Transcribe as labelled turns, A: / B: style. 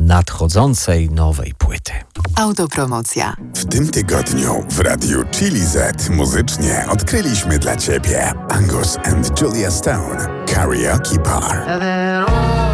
A: nadchodzącej nowej płyty.
B: Autopromocja.
C: W tym tygodniu w Radiu Chili Z muzycznie odkryliśmy dla Ciebie Angus and Julia Stone Karaoke Bar.